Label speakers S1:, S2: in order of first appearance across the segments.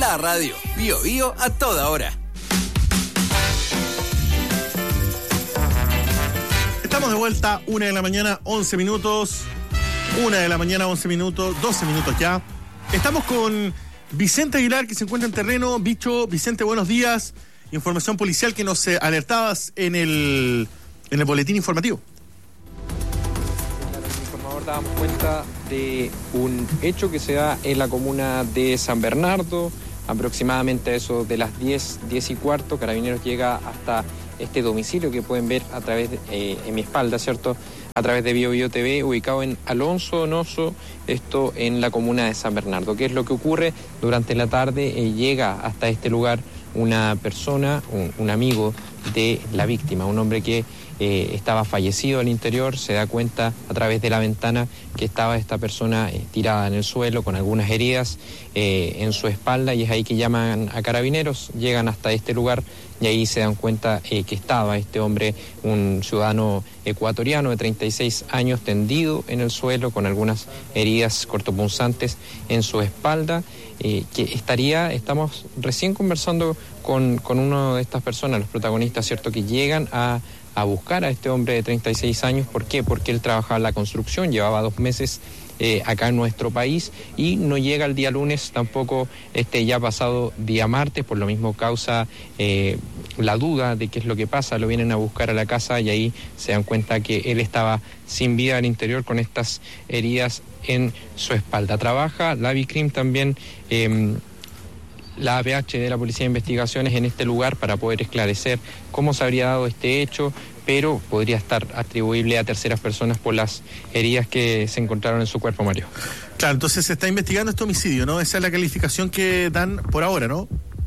S1: La radio, Bío Bío a toda hora.
S2: Estamos de vuelta, 1 de la mañana, 11 minutos. 1 de la mañana, 11 minutos, 12 minutos ya. Estamos con Vicente Aguilar, que se encuentra en terreno. Bicho, Vicente, buenos días. Información policial que nos alertabas en el boletín informativo.
S3: Claro, el informador dábamos cuenta de un hecho que se da en la comuna de San Bernardo. Aproximadamente a eso de las 10:15, Carabineros llega hasta este domicilio que pueden ver a través en mi espalda, ¿cierto? A través de Bío Bío TV, ubicado en Alonso Donoso, esto en la comuna de San Bernardo. ¿Qué es lo que ocurre? Durante la tarde llega hasta este lugar una persona, un amigo de la víctima, un hombre que estaba fallecido al interior. Se da cuenta a través de la ventana que estaba esta persona tirada en el suelo con algunas heridas en su espalda, y es ahí que llaman a Carabineros, llegan hasta este lugar y ahí se dan cuenta que estaba este hombre, un ciudadano ecuatoriano de 36 años, tendido en el suelo con algunas heridas cortopunzantes en su espalda. Estamos recién conversando con una de estas personas, los protagonistas, ¿cierto?, que llegan a buscar a este hombre de 36 años. ¿Por qué? Porque él trabajaba en la construcción, llevaba 2 meses acá en nuestro país y no llega el día lunes, tampoco ya pasado día martes, por lo mismo causa la duda de qué es lo que pasa. Lo vienen a buscar a la casa y ahí se dan cuenta que él estaba sin vida al interior con estas heridas en su espalda. Trabaja la Vicrim también, la APH de la Policía de Investigaciones en este lugar para poder esclarecer cómo se habría dado este hecho, pero podría estar atribuible a terceras personas por las heridas que se encontraron en su cuerpo, Mario.
S2: Claro, entonces se está investigando este homicidio, ¿no? Esa es la calificación que dan por ahora, ¿no?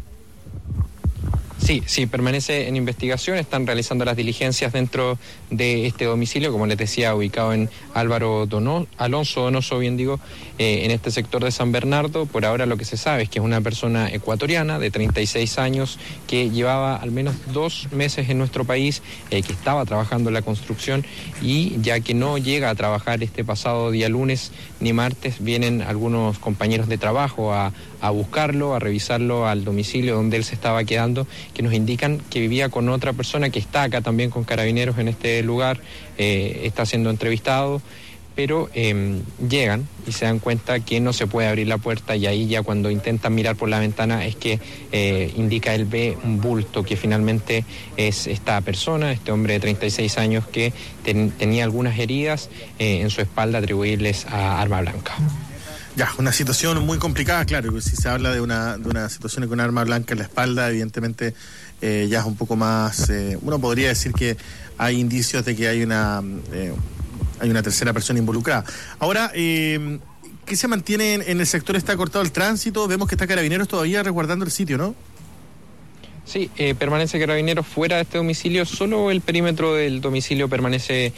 S3: Sí, permanece en investigación. Están realizando las diligencias dentro de este domicilio, como les decía, ubicado en Alonso Donoso, en este sector de San Bernardo. Por ahora lo que se sabe es que es una persona ecuatoriana de 36 años que llevaba al menos 2 meses en nuestro país, que estaba trabajando en la construcción, y ya que no llega a trabajar este pasado día lunes ni martes, vienen algunos compañeros de trabajo a buscarlo, a revisarlo al domicilio donde él se estaba quedando, que nos indican que vivía con otra persona que está acá también con Carabineros en este lugar, está siendo entrevistado, pero llegan y se dan cuenta que no se puede abrir la puerta, y ahí ya cuando intentan mirar por la ventana es que indica, él ve un bulto que finalmente es esta persona, este hombre de 36 años que tenía algunas heridas en su espalda atribuibles a arma blanca.
S2: Ya, una situación muy complicada, claro, que si se habla de una situación con arma blanca en la espalda, evidentemente ya es un poco más, uno podría decir que hay indicios de que hay una tercera persona involucrada. Ahora, ¿qué se mantiene en el sector? ¿Está cortado el tránsito? Vemos que está Carabineros todavía resguardando el sitio, ¿no?
S3: Sí, permanece Carabineros fuera de este domicilio. Solo el perímetro del domicilio permanece,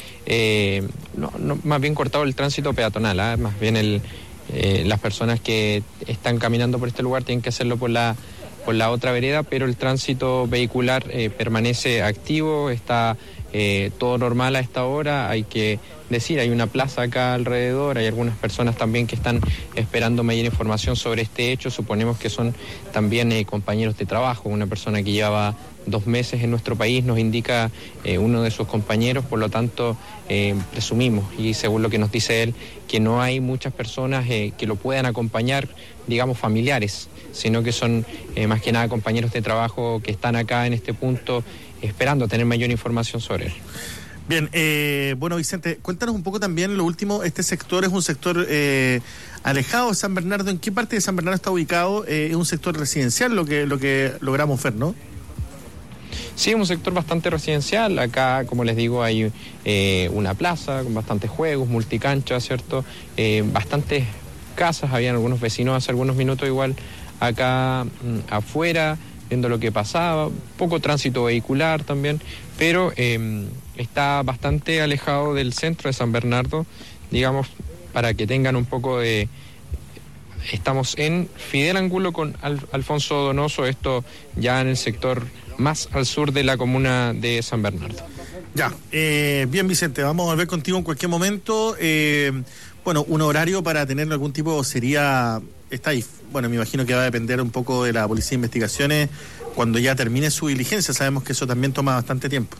S3: más bien cortado el tránsito peatonal, más bien las personas que están caminando por este lugar tienen que hacerlo por la otra vereda, pero el tránsito vehicular permanece activo, está todo normal a esta hora. Hay que decir, hay una plaza acá alrededor, hay algunas personas también que están esperando mayor información sobre este hecho. Suponemos que son también compañeros de trabajo. Una persona que llevaba 2 meses en nuestro país nos indica uno de sus compañeros, por lo tanto presumimos, y según lo que nos dice él, que no hay muchas personas que lo puedan acompañar, digamos familiares, sino que son más que nada compañeros de trabajo que están acá en este punto esperando tener mayor información sobre él.
S2: Bien, bueno, Vicente, cuéntanos un poco también lo último. Este sector es un sector alejado de San Bernardo. ¿En qué parte de San Bernardo está ubicado? Es un sector residencial lo que logramos ver, ¿no?
S3: Sí, es un sector bastante residencial. Acá, como les digo, hay una plaza con bastantes juegos, multicanchas, ¿cierto? Bastantes casas, habían algunos vecinos hace algunos minutos igual acá afuera, viendo lo que pasaba, poco tránsito vehicular también, pero está bastante alejado del centro de San Bernardo, digamos, para que tengan un poco de... Estamos en Fidel Angulo con Alfonso Donoso, esto ya en el sector más al sur de la comuna de San Bernardo.
S2: Ya, bien, Vicente, vamos a volver contigo en cualquier momento. Bueno, un horario para tener algún tipo sería está ahí. Bueno, me imagino que va a depender un poco de la Policía de Investigaciones cuando ya termine su diligencia. Sabemos que eso también toma bastante tiempo.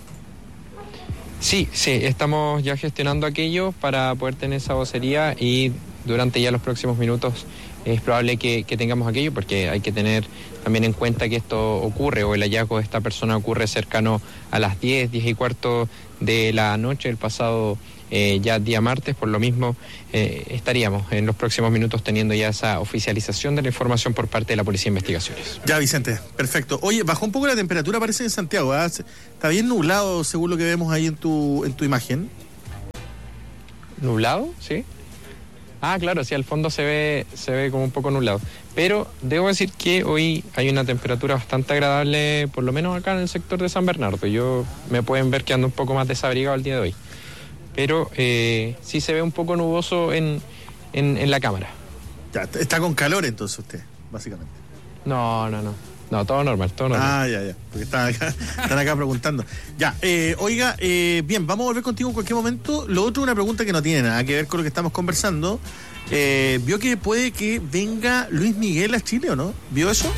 S3: Sí, estamos ya gestionando aquello para poder tener esa vocería y durante ya los próximos minutos es probable que tengamos aquello, porque hay que tener también en cuenta que esto ocurre, o el hallazgo de esta persona ocurre cercano a las 10:15 de la noche del pasado ya día martes. Por lo mismo estaríamos en los próximos minutos teniendo ya esa oficialización de la información por parte de la Policía de Investigaciones.
S2: Ya, Vicente, perfecto. Oye, bajó un poco la temperatura, parece, en Santiago, ¿eh? Está bien nublado según lo que vemos ahí en tu imagen.
S3: ¿Nublado? Sí. Ah, claro, sí, al fondo se ve como un poco nublado. Pero debo decir que hoy hay una temperatura bastante agradable, por lo menos acá en el sector de San Bernardo. Me pueden ver que ando un poco más desabrigado el día de hoy. Pero sí se ve un poco nuboso en la cámara.
S2: Ya, está con calor entonces usted, básicamente.
S3: No, todo normal.
S2: Ah, ya, porque están acá preguntando. Ya, oiga, bien, vamos a volver contigo en cualquier momento. Lo otro, una pregunta que no tiene nada que ver con lo que estamos conversando. ¿Vio que puede que venga Luis Miguel a Chile o no? ¿Vio eso?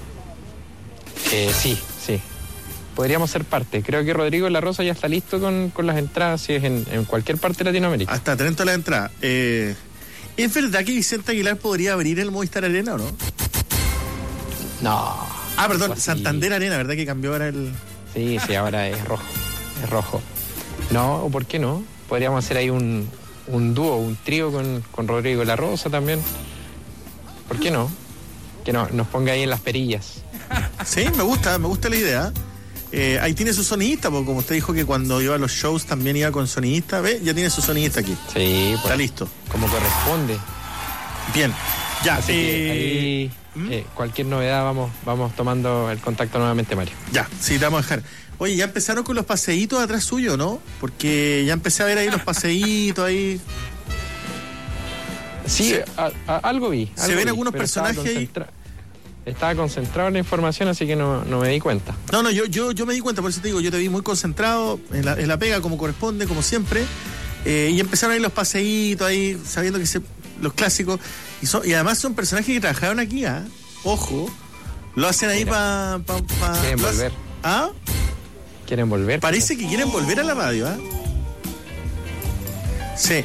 S3: Sí. Podríamos ser parte. Creo que Rodrigo La Rosa ya está listo con las entradas, si es en cualquier parte de Latinoamérica.
S2: Hasta atento a la entrada. ¿Es verdad que Vicente Aguilar podría abrir el Movistar Arena o no?
S3: No.
S2: Ah, perdón, Santander Arena, ¿verdad que cambió ahora el...?
S3: Sí, ahora es rojo. No, ¿o por qué no? Podríamos hacer ahí un dúo, un trío con Rodrigo La Rosa también. ¿Por qué no? Que no, nos ponga ahí en las perillas.
S2: Sí, me gusta la idea. Ahí tiene su sonidista, porque como usted dijo que cuando iba a los shows también iba con sonidista, ¿ve? Ya tiene su sonidista aquí.
S3: Sí, pues,
S2: está listo.
S3: Como corresponde.
S2: Bien, ya.
S3: Ahí, cualquier novedad vamos tomando el contacto nuevamente, Mario.
S2: Ya, sí, te vamos a dejar. Oye, ya empezaron con los paseitos atrás suyo, ¿no? Porque ya empecé a ver ahí los paseitos ahí.
S3: Sí, algo vi.
S2: Se ven algunos personajes ahí.
S3: Estaba concentrado en la información, así que no me di cuenta.
S2: No, yo me di cuenta, por eso te digo, yo te vi muy concentrado en la pega, como corresponde, como siempre. Y empezaron ahí los paseitos ahí, sabiendo que los clásicos. Y además son personajes que trabajaron aquí, ¿ah? Ojo. Lo hacen ahí para...
S3: Quieren volver.
S2: ¿Ah?
S3: Quieren volver.
S2: Parece que quieren volver a la radio, ¿ah? Sí.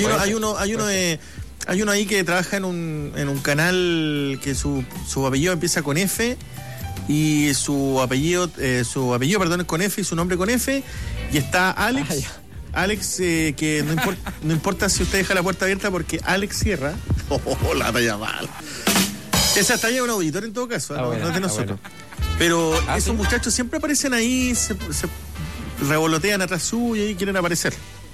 S2: Hay uno ahí que trabaja en un canal que su apellido empieza con F y su apellido es con F y su nombre con F, y está Alex. Alex, que no importa si usted deja la puerta abierta porque Alex cierra. La talla mal. Esa talla es un auditor en todo caso, no es de nosotros. Bueno. Pero esos muchachos siempre aparecen ahí, se revolotean atrás suyo y quieren aparecer.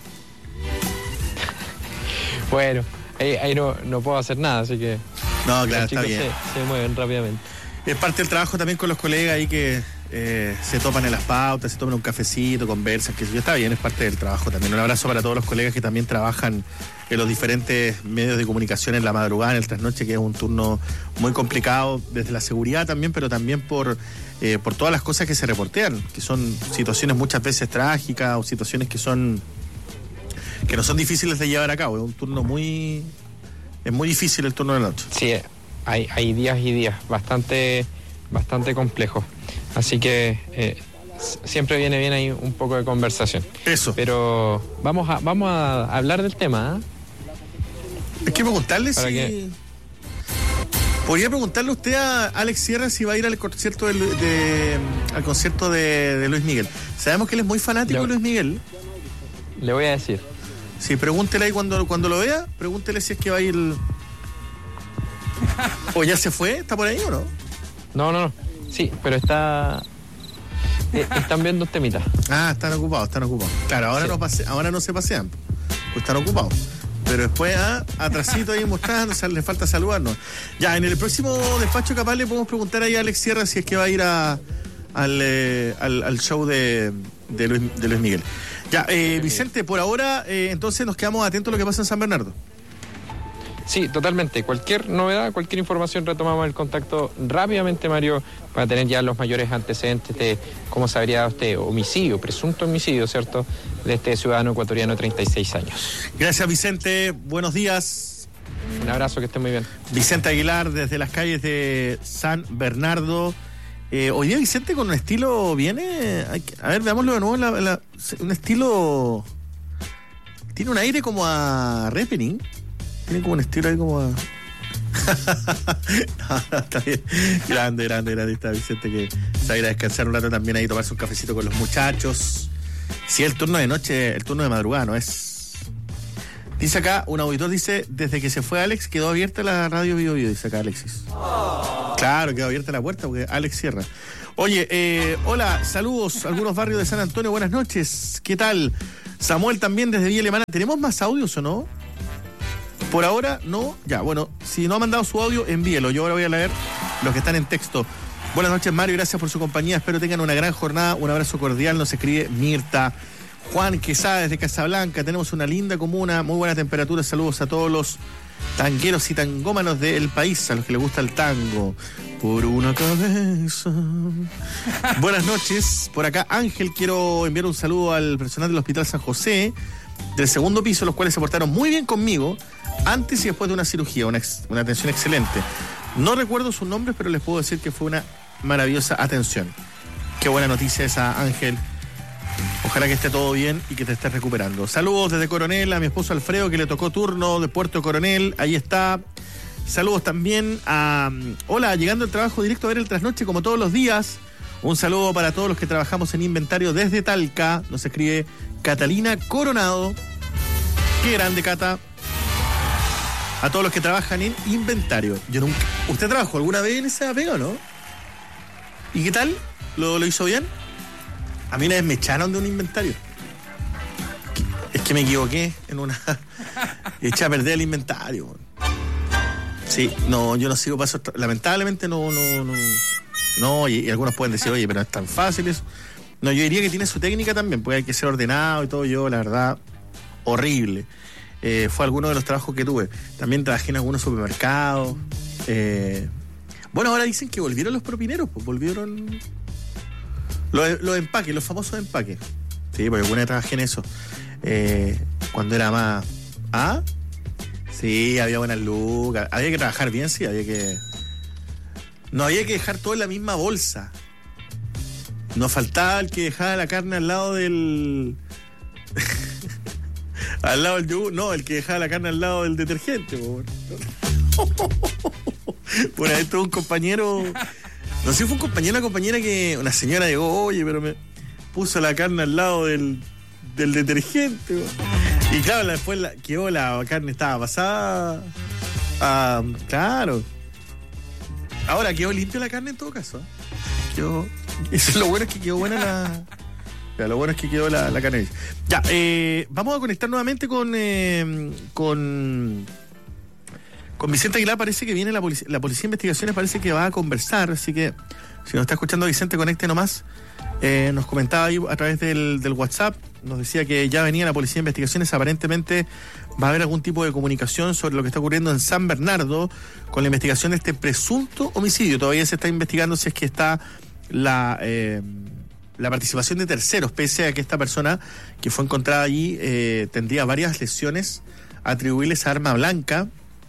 S3: Bueno. Ahí no puedo hacer nada, así que...
S2: No, claro, está bien.
S3: Se mueven rápidamente.
S2: Es parte del trabajo también con los colegas ahí que se topan en las pautas, se toman un cafecito, conversan, que está bien, es parte del trabajo también. Un abrazo para todos los colegas que también trabajan en los diferentes medios de comunicación en la madrugada, en el trasnoche, que es un turno muy complicado desde la seguridad también, pero también por todas las cosas que se reportean, que son situaciones muchas veces trágicas o situaciones que no son difíciles de llevar a cabo. Es un turno es muy difícil el turno de la noche.
S3: Sí, hay días y días bastante complejos. Así que siempre viene bien ahí un poco de conversación.
S2: Eso.
S3: Pero vamos a hablar del tema, ¿eh?
S2: Es que preguntarle si... Podría preguntarle usted a Alex Sierra si va a ir al concierto al concierto de Luis Miguel. Sabemos que él es muy fanático de Luis Miguel.
S3: Le voy a decir.
S2: Sí, pregúntele ahí cuando lo vea, pregúntele si es que va a ir... ¿O ya se fue? ¿Está por ahí o no?
S3: No. Sí, pero están viendo temitas.
S2: Ah, están ocupados. Claro, ahora no se pasean, pues están ocupados. Pero después, atrasito ahí mostrando, le falta saludarnos. Ya, en el próximo despacho capaz le podemos preguntar ahí a Alex Sierra si es que va a ir al show de Luis Miguel. Ya, Vicente, por ahora, entonces nos quedamos atentos a lo que pasa en San Bernardo.
S3: Sí, totalmente. Cualquier novedad, cualquier información, retomamos el contacto rápidamente, Mario, para tener ya los mayores antecedentes de cómo se habría dado este homicidio, presunto homicidio, ¿cierto?, de este ciudadano ecuatoriano de 36 años.
S2: Gracias, Vicente. Buenos días.
S3: Un abrazo, que estén muy bien.
S2: Vicente Aguilar desde las calles de San Bernardo. Hoy día Vicente con un estilo viene... A ver, veámoslo de nuevo. Un estilo... Tiene un aire como a Repening. Tiene como un estilo ahí como a... No, está bien. Grande está Vicente, que se va a ir a descansar un rato también ahí, tomarse un cafecito con los muchachos. Si el turno de noche, el turno de madrugada, no es... Dice acá, un auditor dice, desde que se fue Alex quedó abierta la radio Bio Bio, dice acá Alexis. Claro, quedó abierta la puerta porque Alex cierra. Oye, hola, saludos a algunos barrios de San Antonio, buenas noches, ¿qué tal? Samuel también desde Villa Alemana. ¿Tenemos más audios o no? Por ahora no, ya, bueno, si no ha mandado su audio, envíelo, yo ahora voy a leer los que están en texto. Buenas noches, Mario, gracias por su compañía, espero tengan una gran jornada, un abrazo cordial, nos escribe Mirta. Juan Quesada desde Casablanca, tenemos una linda comuna, muy buena temperatura, saludos a todos los tangueros y tangómanos del país, a los que les gusta el tango. Por una cabeza. Buenas noches, por acá Ángel, quiero enviar un saludo al personal del Hospital San José, del segundo piso, los cuales se portaron muy bien conmigo, antes y después de una cirugía, una atención excelente. No recuerdo sus nombres, pero les puedo decir que fue una maravillosa atención. Qué buena noticia esa, Ángel. Ojalá que esté todo bien y que te estés recuperando. Saludos desde Coronel a mi esposo Alfredo, que le tocó turno de Puerto Coronel. Ahí está. Saludos también a... Hola, llegando al trabajo directo a ver el trasnoche como todos los días. Un saludo para todos los que trabajamos en inventario desde Talca. Nos escribe Catalina Coronado. Qué grande, Cata. A todos los que trabajan en inventario. Yo nunca... ¿Usted trabajó alguna vez en esa pega o no? ¿Y qué tal? ¿Lo hizo bien? A mí una vez me echaron de un inventario. Es que me equivoqué en una... Eché a perder el inventario. Sí, no, yo no sigo pasos... Lamentablemente no... No, y algunos pueden decir, oye, pero no es tan fácil eso. No, yo diría que tiene su técnica también, porque hay que ser ordenado y todo. Yo, la verdad, horrible. Fue alguno de los trabajos que tuve. También trabajé en algunos supermercados. Bueno, ahora dicen que volvieron los propineros, pues volvieron... Los empaques, los famosos empaques. Sí, porque alguna vez trabajé en eso. Cuando era más... ¿Ah? Sí, había buenas lucas. Había que trabajar bien, sí, había que... No había que dejar todo en la misma bolsa. Nos faltaba el que dejaba la carne al lado del... al lado del yogur. No, el que dejaba la carne al lado del detergente. Una vez tuvo un compañero... No sé si fue un compañero o una compañera que... Una señora llegó, oye, pero me puso la carne al lado del detergente. Y claro, después quedó la carne, estaba pasada. Claro. Ahora quedó limpia la carne en todo caso. Quedó... Eso, lo bueno es que quedó buena la... Ya, lo bueno es que quedó la carne. Ya, vamos a conectar nuevamente con Vicente Aguilar. Parece que viene la policía de investigaciones, parece que va a conversar, así que si nos está escuchando Vicente, conecte nomás. Nos comentaba ahí a través del WhatsApp, nos decía que ya venía la policía de investigaciones, aparentemente va a haber algún tipo de comunicación sobre lo que está ocurriendo en San Bernardo con la investigación de este presunto homicidio. Todavía se está investigando si es que está la participación de terceros, pese a que esta persona que fue encontrada allí tendría varias lesiones atribuibles a arma blanca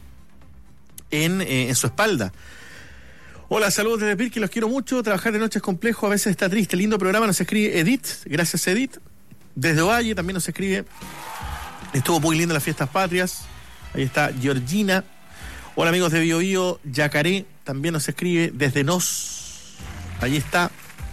S2: en su espalda. Hola, saludos desde Pirque, los quiero mucho. Trabajar de noche es complejo, a veces está triste. Lindo programa, nos escribe Edith. Gracias, Edith. Desde Ovalle también nos escribe. Estuvo muy linda las fiestas patrias. Ahí está Georgina. Hola, amigos de Bio Bio. Yacaré también nos escribe desde Nos. Ahí está.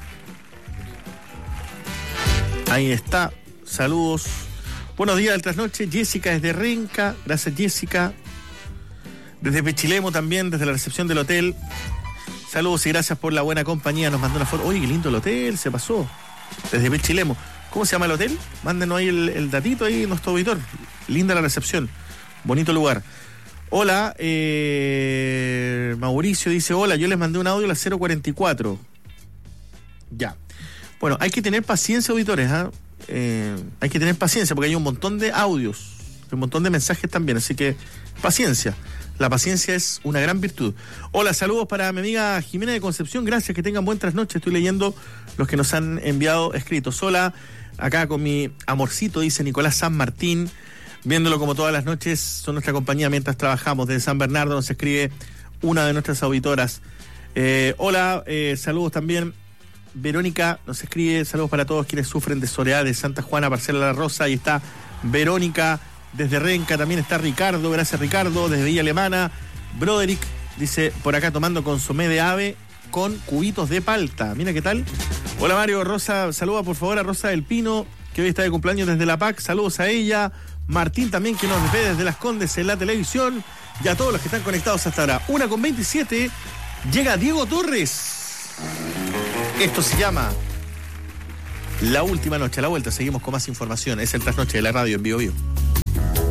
S2: Ahí está. Saludos. Buenos días del trasnoche. Jessica desde Renca. Gracias, Jessica. Desde Pechilemo también, desde la recepción del hotel. Saludos y gracias por la buena compañía. Nos mandó una foto. Oye, qué lindo el hotel, se pasó. Desde Pechilemo. ¿Cómo se llama el hotel? Mándenos ahí el datito ahí, nuestro auditor. Linda la recepción. Bonito lugar. Hola, Mauricio dice, hola, yo les mandé un audio a las 044. Ya. Bueno, hay que tener paciencia, auditores, ¿eh? Hay que tener paciencia porque hay un montón de audios, un montón de mensajes también, así que paciencia. La paciencia es una gran virtud. Hola, saludos para mi amiga Jimena de Concepción. Gracias, que tengan buenas noches. Estoy leyendo los que nos han enviado escritos. Hola, acá con mi amorcito, dice Nicolás San Martín. viéndolo como todas las noches, son nuestra compañía mientras trabajamos. Desde San Bernardo nos escribe una de nuestras auditoras. Hola, saludos también. Verónica nos escribe, saludos para todos quienes sufren de soledad de Santa Juana, Parcela La Rosa. Ahí está Verónica, desde Renca también está Ricardo, gracias Ricardo, desde Villa Alemana. Broderick dice, por acá tomando consomé de ave con cubitos de palta. Mira qué tal. Hola Mario, Rosa, saluda por favor a Rosa del Pino, que hoy está de cumpleaños desde la PAC, saludos a ella. Martín también, que nos ve desde Las Condes en la televisión, y a todos los que están conectados hasta ahora. 1:27, llega Diego Torres. Esto se llama La Última Noche. A la vuelta seguimos con más información. Es el Trasnoche de la radio en Bio Bio.